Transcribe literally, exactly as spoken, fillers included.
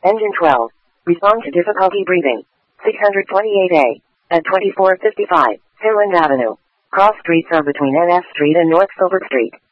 Engine twelve. Respond to difficulty breathing. six twenty-eight A. At twenty-four fifty-five, Finland Avenue. Cross streets are between N S Street and North Silver Street.